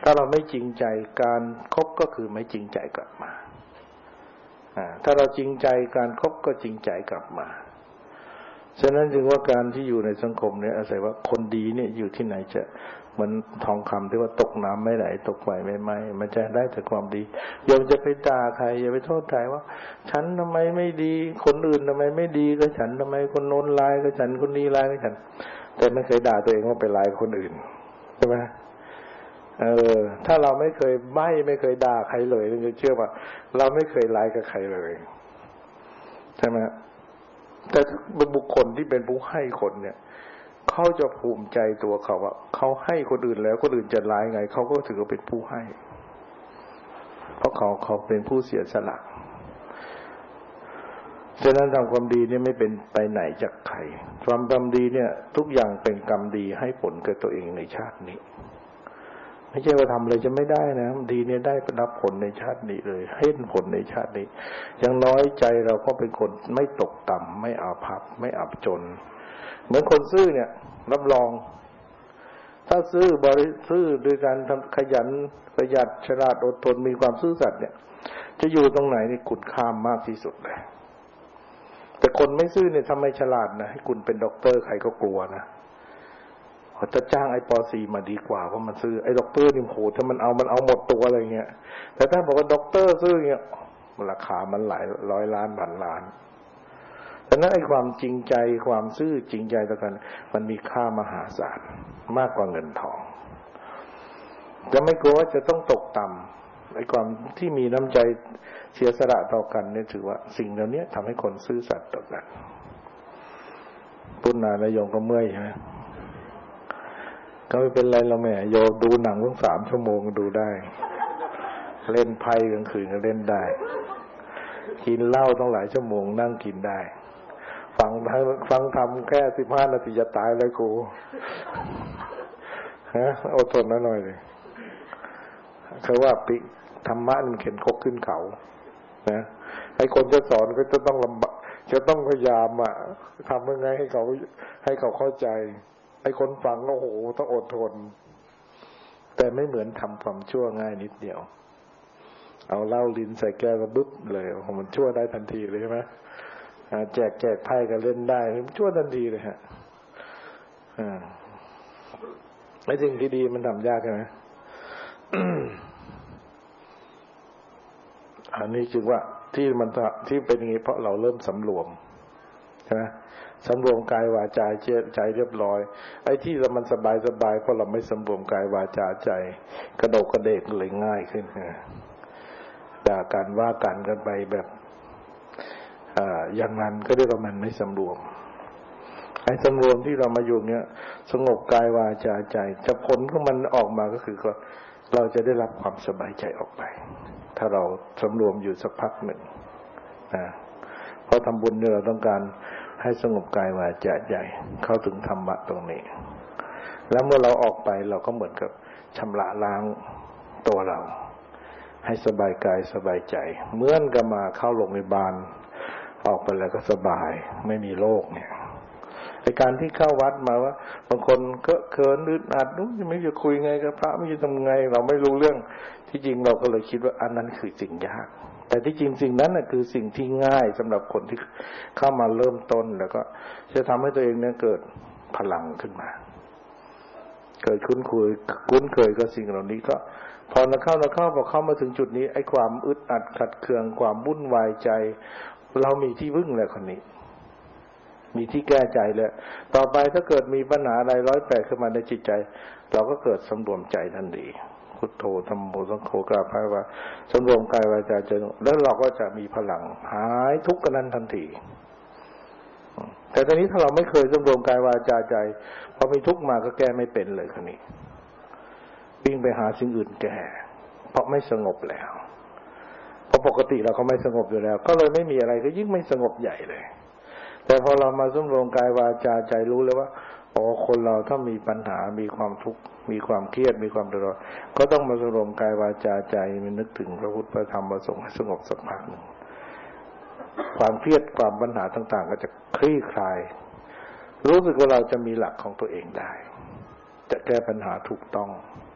ถ้าเราไม่จริงใจการคบก็คือไม่จริงใจกลับมาถ้าเราจริงใจการคบก็จริงใจกลับมาฉะนั้นจึงว่าการที่อยู่ในสังคมเนี่ยอาศัยว่าคนดีเนี่ยอยู่ที่ไหนจะเหมือนทองคำที่ว่าตกน้ำไม่ไหลตกไฟไม่ไหม้มันจะได้แต่ความดีอย่าจะไปด่าใครอย่าไปโทษใครว่าฉันทำไมไม่ดีคนอื่นทำไมไม่ดีก็ฉันทำไมคนโน้นร้ายก็ฉันคนนี้ร้ายก็ฉันแต่ไม่เคยด่าตัวเองว่าไปร้ายคนอื่นใช่ไหมถ้าเราไม่เคยไม่เคยด่าใครเลยเราจะเชื่อว่าเราไม่เคยร้ายกับใครเลยใช่ไหมแต่บุคคลที่เป็นผู้ให้คนเนี่ยเขาจะภูมิใจตัวเขาว่าเขาให้คนอื่นแล้วคนอื่นจะร้ายไงเขาก็ถือว่าเป็นผู้ให้เพราะเขาเป็นผู้เสียสละฉะนั้นทำความดีเนี่ยไม่เป็นไปไหนจากใครความทำดีเนี่ยทุกอย่างเป็นกรรมดีให้ผลกับตัวเองในชาตินี้ไม่ใช่ว่าทำอะไรจะไม่ได้นะดีเนี่ยได้รับผลในชาตินี้เลยให้ผลในชาตินี้อย่างน้อยใจเราก็เป็นคนไม่ตกต่ำไม่อาภัพไม่อับจนเหมือนคนซื่อเนี่ยรับรองถ้าซื่อโดยการทำขยันประหยัดฉลาดอดทนมีความซื่อสัตย์เนี่ยจะอยู่ตรงไหนนี่คุณค่ามากที่สุดเลยแต่คนไม่ซื่อเนี่ยทำไมฉลาดนะให้คุณเป็นด็อกเตอร์ใครก็กลัวนะเขาจะจ้างไอ้ปอซีมาดีกว่าเพราะมันซื่อไอ้ด็อกเตอร์นี่โหถ้ามันเอาหมดตัวอะไรเงี้ยแต่ถ้าบอกว่าด็อกเตอร์ซื่อเงี้ยราคามันหลายร้อยล้านพันล้านฉะนั้นไอ้ความจริงใจความซื่อจริงใจต่อกันมันมีค่ามหาศาลมากกว่าเงินทองจะไม่กลัวว่าจะต้องตกต่ำไอ้ความที่มีน้ำใจเสียสละต่อกันเนี่ยถือว่าสิ่งเหล่านี้ทำให้คนซื่อสัตย์ต่อกันพูดนานแล้วโยมก็เมื่อยใช่ไหมก็ไม่เป็นไรเราแม่โยมดูหนังตั้ง3 ชั่วโมงดูได้เล่นไพ่กลางคืนก็เล่นได้กินเหล้าต้องหลายชั่วโมงนั่งกินได้ฟังทำแค่15 นาทีจะตายแล้วกูฮะอดทนหน่อยเลยเขาว่าปิธรรมะมันเข็นคกขึ้นเขานะให้คนจะสอนก็จะต้องลำบากจะต้องพยายามทำยังไงให้เขาเข้าใจให้คนฟังก็โอ้โหต้องอดทนแต่ไม่เหมือนทำความชั่วง่ายนิดเดียวเอาเหล้าลิ้นใส่แก้วก็บึ๊บเลยมันชั่วได้ทันทีเลยใช่ไหมแจกไพ่ก็เล่นได้ชั่วทันทีเลยฮะไอ้สิ่งที่ดีมันทำยากใช่ไหม อันนี้จึงว่าที่เป็นอย่างนี้เพราะเราเริ่มสำรวมใช่ไหมสำรวมกายวาจาใจเรียบร้อยไอ้ที่มันสบายเพราะเราไม่สำรวมกายวาจาใจกระโดดกระเดกเลยง่ายขึ้นด่ากันว่ากันไปแบบอย่างนั้นก็เรียกว่ามันไม่สำรวมไอ้สำรวมที่เรามาอยู่เนี้ยสงบกายวาจาใจจะผลของมันออกมาก็คือเราจะได้รับความสบายใจออกไปถ้าเราสำรวมอยู่สักพักหนึ่งเพราะทำบุญเนี่ยเราต้องการให้สงบกายวาจาใจเข้าถึงธรรมะตรงนี้แล้วเมื่อเราออกไปเราก็เหมือนกับชำระล้างตัวเราให้สบายกายสบายใจเหมือนกับมาเข้าโรงพยาบาลออกไปแล้วก็สบายไม่มีโรคเนี่ยไอ้การที่เข้าวัดมาว่าบางคนก็เขินอึดอัดนู้นไม่จะคุยไงกับพระไม่จะทำไงเราไม่รู้เรื่องที่จริงเราก็เลยคิดว่าอันนั้นคือสิ่งยากแต่ที่จริงสิ่งนั้นคือสิ่งที่ง่ายสำหรับคนที่เข้ามาเริ่มต้นแล้วก็จะทำให้ตัวเองเนี่ยเกิดพลังขึ้นมาเกิดคุ้นเคยกับสิ่งเหล่านี้ก็พอเราเข้ามาถึงจุดนี้ไอ้ความอึดอัดขัดเคืองความวุ่นวายใจเรามีที่พึ่งแล้วคนนี้มีที่แก้ใจแล้วต่อไปถ้าเกิดมีปัญหาอะไร108ขึ้นมาในจิตใจเราก็เกิดสำรวมใจทันทีพุทโธธัมโมสังโฆกราบพระว่าสำรวมกายวาจาใจแล้วเราก็จะมีพลังหายทุกข์กันนั้นทันทีแต่ตอนนี้ถ้าเราไม่เคยสำรวมกายวาจาใจพอมีทุกข์มาก็แก้ไม่เป็นเลยคนนี้วิ่งไปหาสิ่งอื่นแก้เพราะไม่สงบแล้วเพราะปกติเราก็ไม่สงบอยู่แล้วก็เลยไม่มีอะไรก็ยิ่งไม่สงบใหญ่เลยแต่พอเรามาสำรวมกายวาจาใจรู้เลยว่าคนเราถ้ามีปัญหามีความทุกข์มีความเครียดมีความเดือดร้อนก็ต้องมาสำรวมกายวาจาใจมันนึกถึงพระพุทธพระธรรมพระสงฆ์ให้สงบสักพักหนึ่งความเครียดความปัญหาต่างๆก็จะคลี่คลายรู้สึกว่าเราจะมีหลักของตัวเองได้จะแก้ปัญหาถูกต้อง